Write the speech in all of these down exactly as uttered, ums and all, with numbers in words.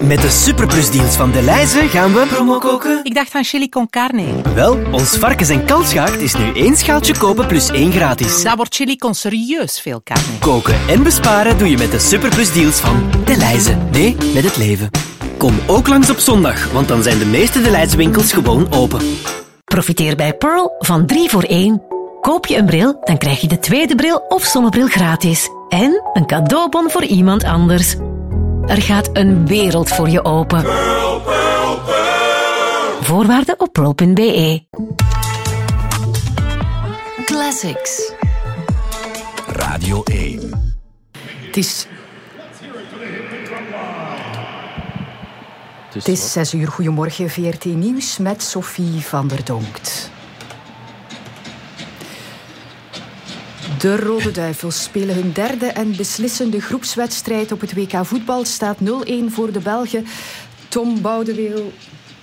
Met de superplusdeals van Delhaize gaan we promo koken. Ik dacht van chili con carne. Wel, ons varkens- en kalfsgaard is nu één schaaltje kopen plus één gratis. Dat wordt chili con serieus veel carne. Koken en besparen doe je met de superplusdeals van Delhaize. Nee, met het leven. Kom ook langs op zondag, want dan zijn de meeste Delhaize winkels gewoon open. Profiteer bij Pearl van drie voor één. Koop je een bril, dan krijg je de tweede bril of zonnebril gratis. En een cadeaubon voor iemand anders. Er gaat een wereld voor je open. Pearl, Pearl, Pearl. Voorwaarden op pearl punt b e. Classics. Radio één. Het is... Het is zes uur. Goedemorgen, V R T Nieuws met Sophie van der Donkt. De Rode Duivels spelen hun derde en beslissende groepswedstrijd op het W K voetbal. Staat nul-één voor de Belgen. Tom Boudeweel...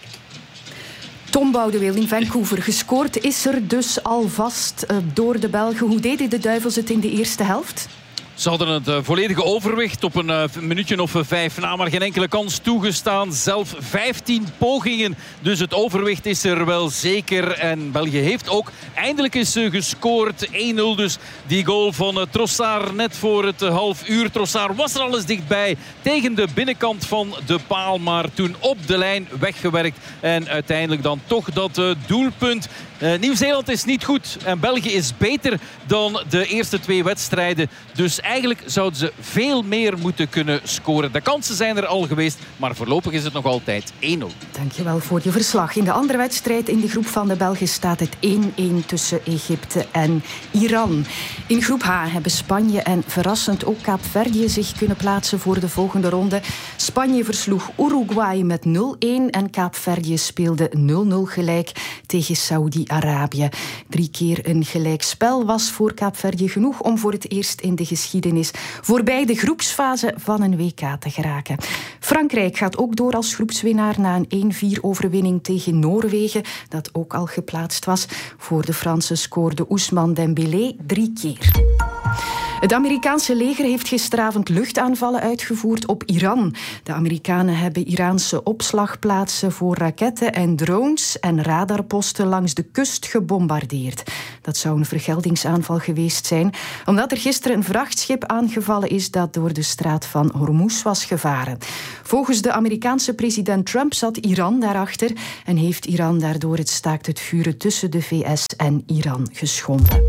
Tom Boudeweel in Vancouver. Gescoord is er dus alvast uh, door de Belgen. Hoe deden de Duivels het in de eerste helft? Ze hadden het uh, volledige overwicht op een uh, minuutje of uh, vijf na, maar geen enkele kans toegestaan. Zelf vijftien pogingen, dus het overwicht is er wel zeker. En België heeft ook eindelijk eens uh, gescoord. één nul dus, die goal van uh, Trossard net voor het uh, half uur. Trossard was er al eens dichtbij tegen de binnenkant van de paal, maar toen op de lijn weggewerkt. En uiteindelijk dan toch dat uh, doelpunt. Uh, Nieuw-Zeeland is niet goed en België is beter dan de eerste twee wedstrijden. Dus eigenlijk zouden ze veel meer moeten kunnen scoren. De kansen zijn er al geweest, maar voorlopig is het nog altijd één nul. Dankjewel voor je verslag. In de andere wedstrijd in de groep van de Belgen staat het één-één tussen Egypte en Iran. In groep H hebben Spanje en verrassend ook Kaapverdië zich kunnen plaatsen voor de volgende ronde. Spanje versloeg Uruguay met nul-één en Kaapverdië speelde nul-nul gelijk tegen Saoedi-Arabië. Drie keer een gelijkspel was voor Kaapverdië genoeg om voor het eerst in de geschiedenis voorbij de groepsfase van een W K te geraken. Frankrijk gaat ook door als groepswinnaar na een één-vier overwinning tegen Noorwegen, dat ook al geplaatst was. Voor de Fransen scoorde Ousmane Dembélé drie keer. Het Amerikaanse leger heeft gisteravond luchtaanvallen uitgevoerd op Iran. De Amerikanen hebben Iraanse opslagplaatsen voor raketten en drones en radarposten langs de kust gebombardeerd. Dat zou een vergeldingsaanval geweest zijn, omdat er gisteren een vrachtschip aangevallen is dat door de straat van Hormuz was gevaren. Volgens de Amerikaanse president Trump zat Iran daarachter en heeft Iran daardoor het staakt het vuren tussen de V S en Iran geschonden.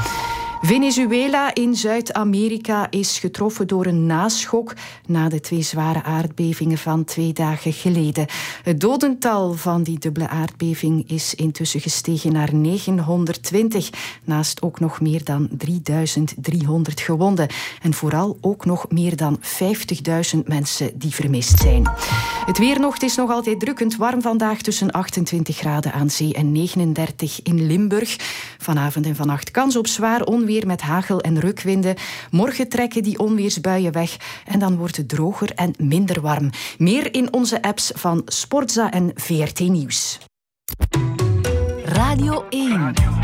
Venezuela in Zuid-Amerika is getroffen door een naschok na de twee zware aardbevingen van twee dagen geleden. Het dodental van die dubbele aardbeving is intussen gestegen naar negenhonderdtwintig, naast ook nog meer dan drieduizend driehonderd gewonden. En vooral ook nog meer dan vijftigduizend mensen die vermist zijn. Het weer nog, het is nog altijd drukkend warm vandaag tussen achtentwintig graden aan zee en negenendertig in Limburg. Vanavond en vannacht kans op zwaar onweer met hagel en rukwinden. Morgen trekken die onweersbuien weg en dan wordt het droger en minder warm. Meer in onze apps van Sportza en V R T Nieuws. Radio één.